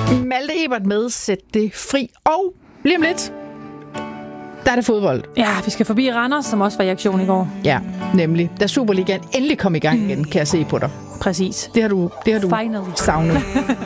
Malte Ebert med Sæt det fri. Og lige om lidt, der er det fodbold. Ja, vi skal forbi Randers, som også var i aktion i går. Ja, nemlig. Da Superligaen endelig kom i gang igen, kan jeg se på dig. Præcis. Det har du savnet.